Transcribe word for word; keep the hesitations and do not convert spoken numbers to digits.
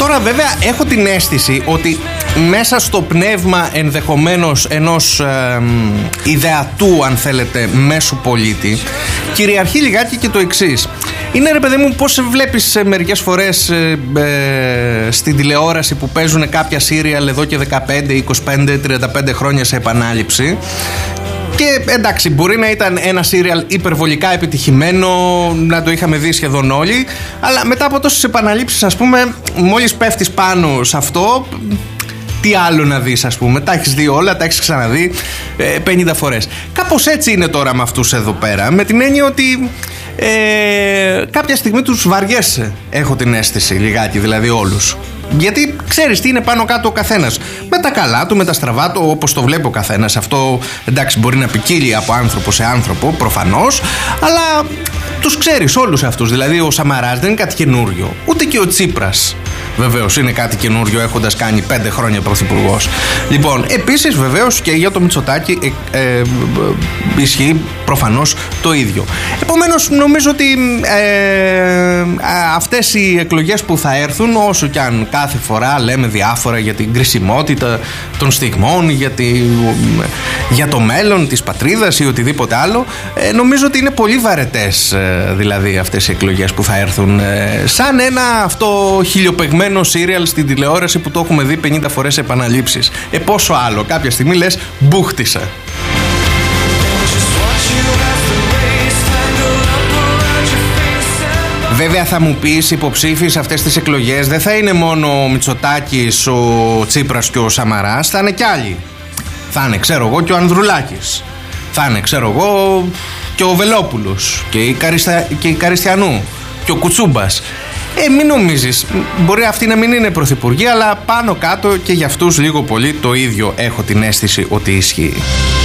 Τώρα βέβαια έχω την αίσθηση ότι μέσα στο πνεύμα ενδεχομένως ενός ε, ιδεατού, αν θέλετε, μέσου πολίτη, κυριαρχεί λιγάκι και το εξής. Είναι, ρε παιδί μου, πώς βλέπεις μερικές φορές ε, ε, στην τηλεόραση που παίζουν κάποια σύριαλ εδώ και δεκαπέντε, είκοσι πέντε, τριάντα πέντε χρόνια σε επανάληψη. Και εντάξει, μπορεί να ήταν ένα σύριαλ υπερβολικά επιτυχημένο, να το είχαμε δει σχεδόν όλοι, αλλά μετά από τόσες επαναλήψεις, ας πούμε, μόλις πέφτεις πάνω σε αυτό, τι άλλο να δεις, ας πούμε. Τα έχεις δει όλα, τα έχεις ξαναδεί ε, πενήντα φορές. Κάπως έτσι είναι τώρα με αυτούς εδώ πέρα, με την έννοια ότι ε, κάποια στιγμή τους βαριέσαι, έχω την αίσθηση λιγάκι, δηλαδή όλους. Γιατί ξέρεις τι είναι πάνω κάτω ο καθένας. Με τα καλά του, με τα στραβά του, όπως το βλέπει ο καθένας. Αυτό εντάξει μπορεί να ποικίλει από άνθρωπο σε άνθρωπο, προφανώς, αλλά τους ξέρεις όλους αυτούς. Δηλαδή ο Σαμαράς δεν είναι κάτι καινούριο. Ούτε και ο Τσίπρας βεβαίως είναι κάτι καινούριο, έχοντας κάνει πέντε χρόνια πρωθυπουργός. Λοιπόν, επίσης βεβαίως και για το Μητσοτάκη ε, ε, ισχύει προφανώς το ίδιο. Επομένως νομίζω ότι ε, αυτές οι εκλογές που θα έρθουν, όσο κι αν κάθε φορά λέμε διάφορα για την κρισιμότητα των στιγμών, για, τη, για το μέλλον της πατρίδας ή οτιδήποτε άλλο, ε, νομίζω ότι είναι πολύ βαρετές ε, δηλαδή αυτές οι εκλογές που θα έρθουν, ε, σαν ένα αυτό χιλιοπεγμένο σύριαλ στην τηλεόραση που το έχουμε δει πενήντα φορές επαναλήψεις. Ε, πόσο άλλο, κάποια στιγμή λες μπούχτισα. Βέβαια θα μου πεις, υποψήφοι σε αυτές τις εκλογές δεν θα είναι μόνο ο Μητσοτάκης, ο Τσίπρας και ο Σαμαράς, θα είναι κι άλλοι. Θα είναι, ξέρω εγώ, και ο Ανδρουλάκης. Θα είναι, ξέρω εγώ, και ο Βελόπουλος και η, Καριστα... και η Καριστιανού και ο Κουτσούμπας. Ε, μην νομίζεις, μπορεί αυτοί να μην είναι πρωθυπουργοί, αλλά πάνω κάτω και για αυτούς λίγο πολύ το ίδιο έχω την αίσθηση ότι ισχύει.